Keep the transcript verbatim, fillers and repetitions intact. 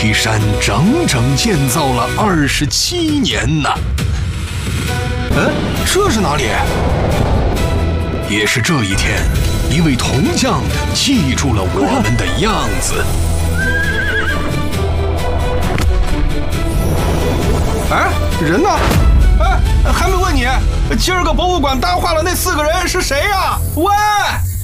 梯山整整建造了二十七年呢。 嗯，这是哪里？ 也是这一天，一位铜匠记住了我们的样子。 哎，人呢？哎，还没问你，今儿个博物馆搭话了那四个人是谁呀？喂！